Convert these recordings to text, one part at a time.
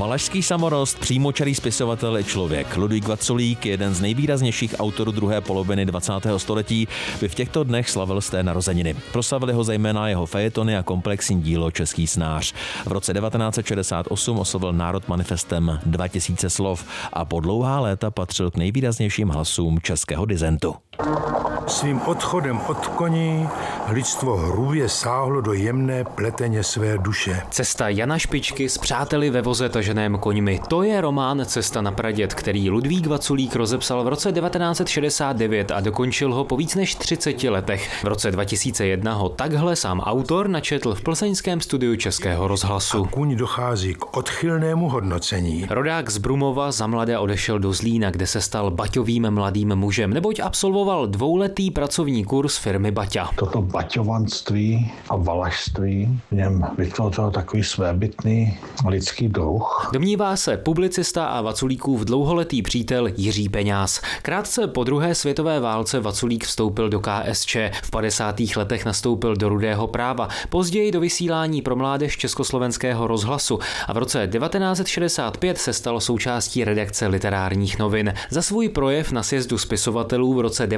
Valašský samorost, přímočarý spisovatel i člověk. Ludvík Vaculík, jeden z nejvýraznějších autorů druhé poloviny 20. století, by v těchto dnech slavil své narozeniny. Proslavili ho zejména jeho fejetony a komplexní dílo Český snář. V roce 1968 oslovil národ manifestem 2000 slov a po dlouhá léta patřil k nejvýraznějším hlasům českého disentu. Svým odchodem od koní lidstvo hrubě sáhlo do jemné pleteně své duše. Cesta Jana Špičky s přáteli ve voze taženém koňmi. To je román Cesta na praděd, který Ludvík Vaculík rozepsal v roce 1969 a dokončil ho po víc než 30 letech. V roce 2001 ho takhle sám autor načetl v plzeňském studiu Českého rozhlasu. A kůň dochází k odchylnému hodnocení. Rodák z Brumova zamlada odešel do Zlína, kde se stal Baťovým mladým mužem, neboť absolvoval dvouletý pracovní kurz firmy Baťa. Toto baťovanství a valašství v něm vytvořilo takový svébytný lidský druh. Domnívá se publicista a Vaculíkův dlouholetý přítel Jiří Peňáz. Krátce po druhé světové válce Vaculík vstoupil do KSČ. V 50. letech nastoupil do Rudého práva, později do vysílání pro mládež Československého rozhlasu a v roce 1965 se stal součástí redakce Literárních novin. Za svůj projev na sjezdu spisovatelů v roce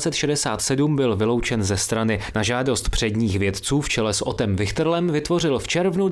1967 byl vyloučen ze strany. Na žádost předních vědců v čele s Otem Vichterlem vytvořil v červnu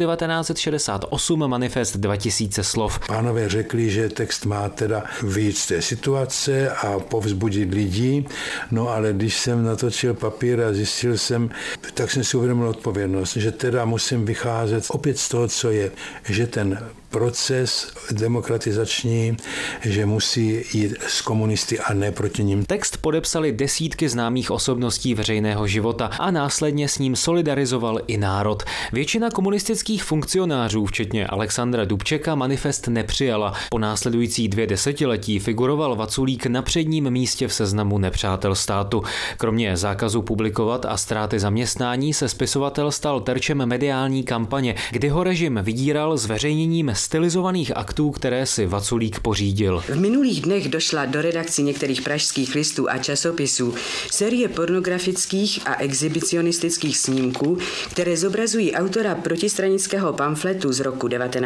1968 manifest 2000 slov. Pánové řekli, že text má teda vyjít z té situace a povzbudit lidi, no ale když jsem natočil papír a zjistil jsem, tak jsem si uvědomil odpovědnost, že teda musím vycházet opět z toho, co je, že ten proces demokratizační, že musí jít s komunisty a ne proti nim. Text podepsali desítky známých osobností veřejného života a následně s ním solidarizoval i národ. Většina komunistických funkcionářů, včetně Alexandra Dubčeka, manifest nepřijala. Po následující 2 desetiletí figuroval Vaculík na předním místě v seznamu nepřátel státu. Kromě zákazu publikovat a ztráty zaměstnání se spisovatel stal terčem mediální kampaně, kdy ho režim vydíral zveřejněním stylizovaných aktů, které si Vaculík pořídil. V minulých dnech došla do redakcí některých pražských listů a časopisů série pornografických a exhibicionistických snímků, které zobrazují autora protistranického pamfletu z roku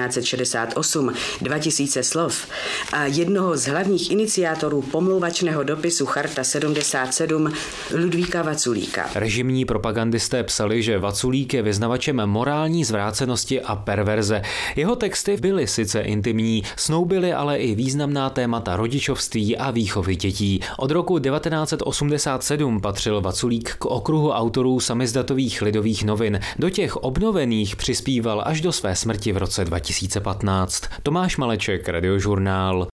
1968 2000 slov a jednoho z hlavních iniciátorů pomlouvačného dopisu Charta 77 Ludvíka Vaculíka. Režimní propagandisté psali, že Vaculík je vyznavačem morální zvrácenosti a perverze. Jeho texty byly sice intimní, snoubily ale i významná témata rodičovství a výchovy dětí. Od roku 1987 patřil Vaculík k okruhu autorů samizdatových Lidových novin. Do těch obnovených přispíval až do své smrti v roce 2015. Tomáš Maleček, Radiožurnál.